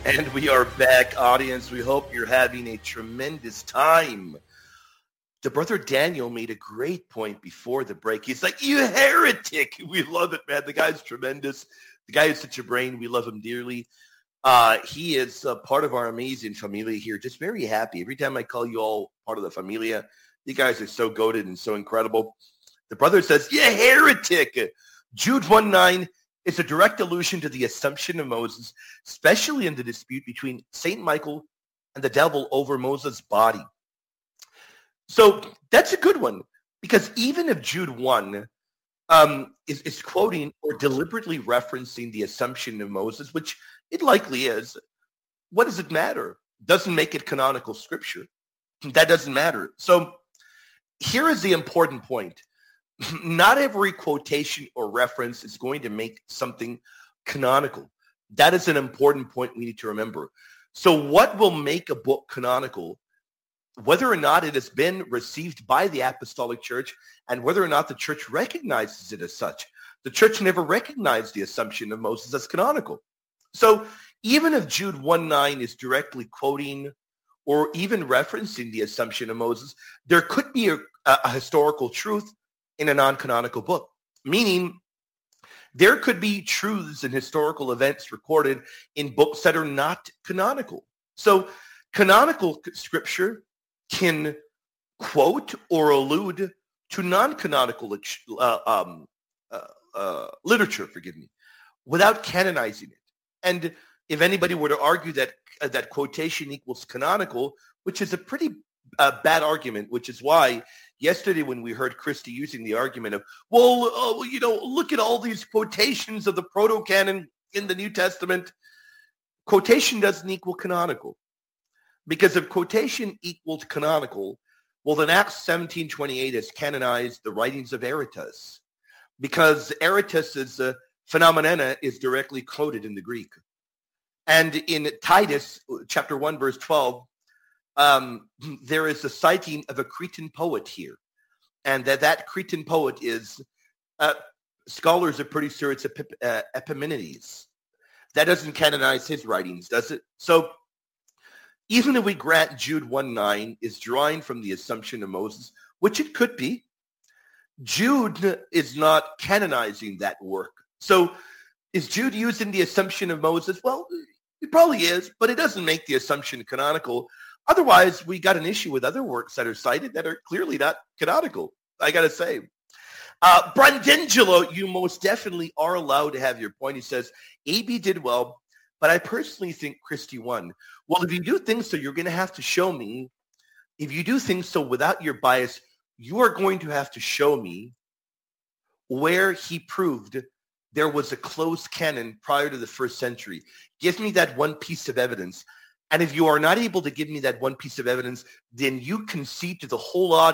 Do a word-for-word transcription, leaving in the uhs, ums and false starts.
And we are back, audience. We hope you're having a tremendous time. The brother Daniel made a great point before the break. He's like, you heretic. We love it, man. The guy's tremendous. The guy has such a brain. We love him dearly. Uh, he is uh, part of our amazing familia here. Just very happy. Every time I call you all part of the familia, you guys are so goated and so incredible. The brother says, you heretic. Jude one nine is a direct allusion to the assumption of Moses, especially in the dispute between Saint Michael and the devil over Moses' body. So that's a good one, because even if Jude one um, is, is quoting or deliberately referencing the assumption of Moses, which it likely is, what does it matter? Doesn't make it canonical scripture. That doesn't matter. So here is the important point. Not every quotation or reference is going to make something canonical. That is an important point we need to remember. So what will make a book canonical? Whether or not it has been received by the Apostolic Church and whether or not the church recognizes it as such. The church never recognized the assumption of Moses as canonical. So even if Jude one nine is directly quoting or even referencing the assumption of Moses, there could be a, a historical truth in a non-canonical book, meaning there could be truths and historical events recorded in books that are not canonical. So canonical scripture can quote or allude to non-canonical uh, um, uh, uh, literature, forgive me, without canonizing it. And if anybody were to argue that uh, that quotation equals canonical, which is a pretty uh, bad argument, which is why yesterday when we heard Christy using the argument of, well, oh, you know, look at all these quotations of the proto-canon in the New Testament, quotation doesn't equal canonical. Because if quotation equals canonical, well, then Acts seventeen twenty-eight has canonized the writings of Aratus, because Aratus's uh, Phenomenena is directly quoted in the Greek. And in Titus chapter one, verse twelve, um, there is a citing of a Cretan poet here. And that that Cretan poet is, uh, scholars are pretty sure it's Epip- uh, Epimenides. That doesn't canonize his writings, does it? So even if we grant Jude one nine is drawing from the assumption of Moses, which it could be, Jude is not canonizing that work. So is Jude using the assumption of Moses? Well, it probably is, but it doesn't make the assumption canonical. Otherwise, we got an issue with other works that are cited that are clearly not canonical, I got to say. Uh, Brandangelo, you most definitely are allowed to have your point. He says, A B did well, but I personally think Christy won. Well, if you do things so, you're going to have to show me. If you do things so without your bias, you are going to have to show me where he proved there was a closed canon prior to the first century. Give me that one piece of evidence. And if you are not able to give me that one piece of evidence, then you concede to the whole audience